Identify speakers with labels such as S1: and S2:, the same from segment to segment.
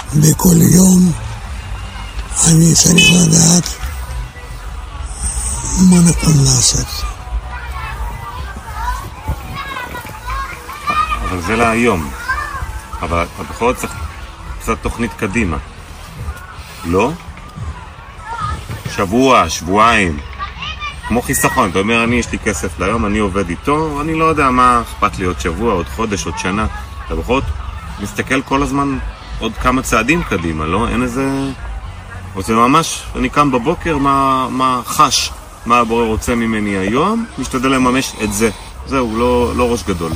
S1: בכל יום אני צריך לדעת מה נכון לעשות.
S2: אבל זה להיום. אבל בכל זאת צריך קצת תוכנית קדימה. לא? שבוע, שבועיים. כמו חיסכון, אתה אומר, יש לי כסף להיום, אני עובד איתו, אני לא יודע מה אכפת לי עוד שבוע, עוד חודש, עוד שנה. אתה בכל זאת מסתכל כל הזמן עוד כמה צעדים קדימה, לא? אין איזה... זה ממש, אני קם בבוקר, מה חש, מה הבורא רוצה ממני היום, משתדל לממש את זה. זהו, לא ראש גדול.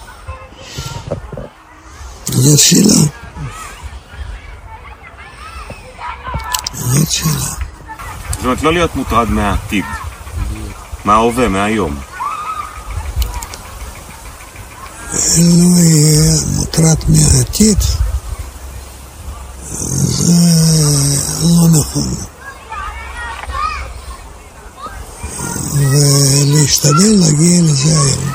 S1: זאת שאלה. זאת שאלה.
S2: זאת אומרת, לא להיות מוטרד מהעתיד. מההווה, מהיום.
S1: לא יהיה מוטרד מהעתיד. זה לא נכון. ולהשתדל להגיע לזה היום.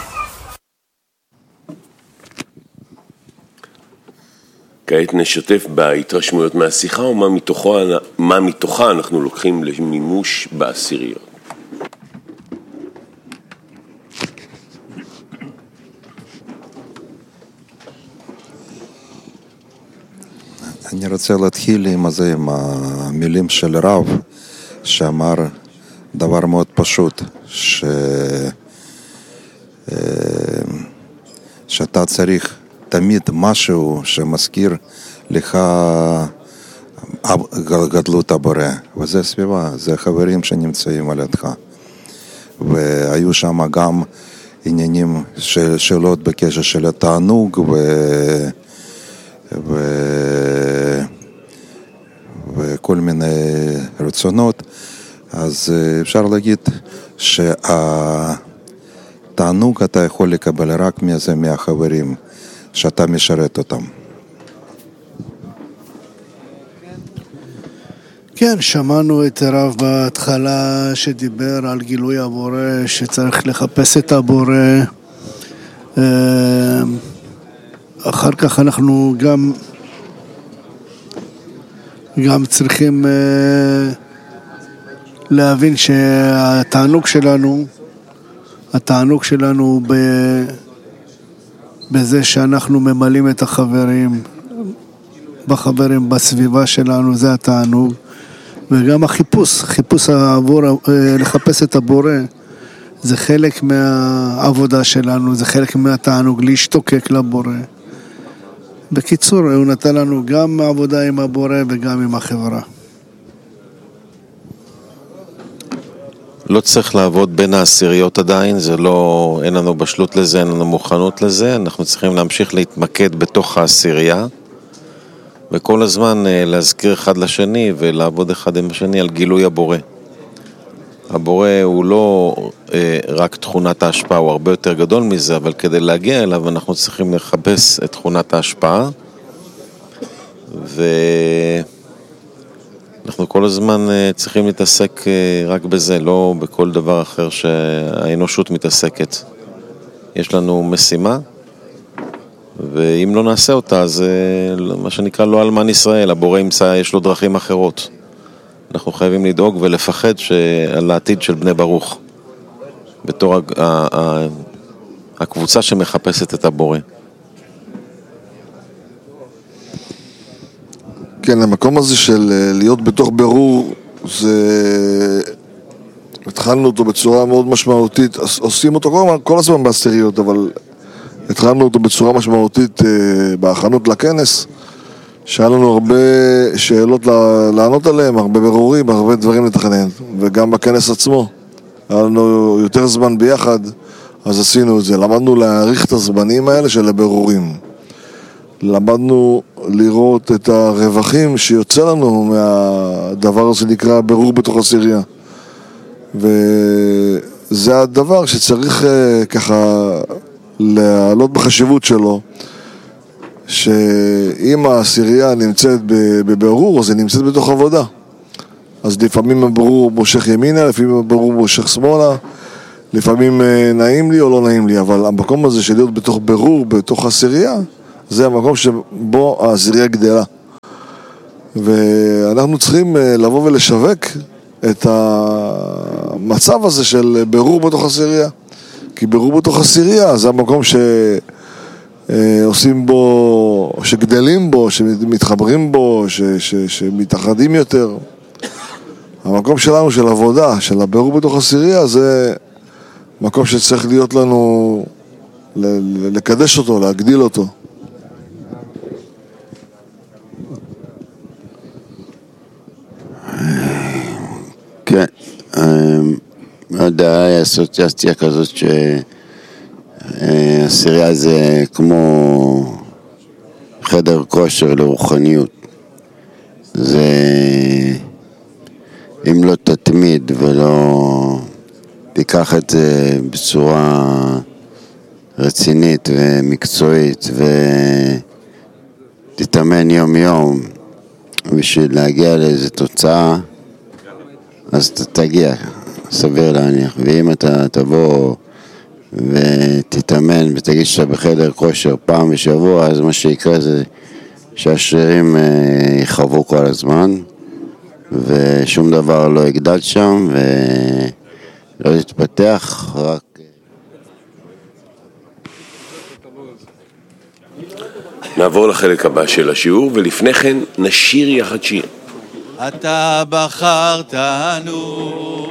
S3: כעת נשתף בהתרשמויות מהשיחה ומה מתוכה אנחנו לוקחים למימוש בעשיריות.
S4: אני רוצה להתחיל עם המילים של רב שאמר דבר מאוד פשוט, שאתה צריך תמיד משהו שמזכיר לך גדלות הבורא, וזה סביבה, זה חברים שנמצאים על ידך. והיו שם גם עניינים של שאלות בקשר של התענוג וכל מיני רצונות. אז אפשר להגיד שהתענוג אתה יכול לקבל רק מהחברים שאתה משרת אותם.
S5: כן, שמענו את הרב בהתחלה שדיבר על גילוי הבורא, שצריך לחפש את הבורא. אחר כך אנחנו גם צריכים להבין שהתענוג שלנו בזה שאנחנו ממלאים את החברים בסביבה שלנו, זה התענוג. וגם חיפוש עבור לחפש את הבורא, זה חלק מהעבודה שלנו, זה חלק מהתענוג, להשתוקק לבורא. בקיצור, הוא נתן לנו גם עבודה עם הבורא וגם עם החברה.
S6: לא צריך לעבוד בין העשיריות עדיין, זה לא, אין לנו בשלות לזה, אין לנו מוכנות לזה, אנחנו צריכים להמשיך להתמקד בתוך העשירייה, וכל הזמן להזכיר אחד לשני ולעבוד אחד עם השני על גילוי הבורא. הבורא הוא לא רק תכונת ההשפעה, הוא הרבה יותר גדול מזה, אבל כדי להגיע אליו אנחנו צריכים לחפש את תכונת ההשפעה, אנחנו כל הזמן צריכים להתעסק רק בזה, לא בכל דבר אחר שהאנושות מתעסקת. יש לנו משימה, ואם לא נעשה אותה, זה מה שנקרא לא אלמן ישראל, הבורא ימצא, יש לו דרכים אחרות. אנחנו חייבים לדאוג ולפחד על העתיד של בני ברוך, בתור הקבוצה שמחפשת את הבורא.
S7: כן, המקום הזה של להיות בתוך ברור, התחלנו אותו בצורה מאוד משמעותית, עושים אותו כל הזמן בעשיריות, אבל התחלנו אותו בצורה משמעותית בהכנות לכנס, שהיה לנו הרבה שאלות לענות עליהם, הרבה ברורים, הרבה דברים לתכנן, וגם בכנס עצמו היה לנו יותר זמן ביחד, אז עשינו את זה, למדנו להעריך את הזמנים האלה של הברורים, למדנו לראות את הרווחים שיוצא לנו מהדבר הזה שנקרא ברור בתוך עשירייה, וזה הדבר שצריך ככה לעלות בחשיבות שלו, שאם העשירייה נמצאת בברור, אז היא נמצאת בתוך עבודה. אז לפעמים הברור מושך ימינה, לפעמים הברור מושך שמאלה, לפעמים נעים לי או לא נעים לי, אבל המקום הזה של להיות בתוך ברור, בתוך עשירייה, זה המקום שבו העשירייה גדלה. ואנחנו צריכים לבוא ולשווק את המצב הזה של בירור בתוך הסירייה. כי בירור בתוך הסירייה זה המקום שעושים בו, שגדלים בו, שמתחברים בו, שמתאחדים יותר. המקום שלנו של עבודה, של הבירור בתוך הסירייה, זה מקום שצריך להיות לנו, לקדש אותו, להגדיל אותו.
S8: כן, לא יודע, היה אסוציאציה כזאת שהסירייה זה כמו חדר כושר לרוחניות. זה אם לא תתמיד ולא תיקח את זה בצורה רצינית ומקצועית ותתאמן יום יום בשביל להגיע לאיזו תוצאה, אז אתה תגיע, סביר להניח. ואם אתה תבוא ותתאמן ותגיד שאתה בחדר כושר פעם בשבוע, אז מה שיקרה זה שהשרירים יחרבו כל הזמן ושום דבר לא יגדל שם ולא יתפתח, רק...
S3: נעבור לחלק הבא של השיעור, ולפני כן נשיר יחד שיר.
S9: אתה בחרתנו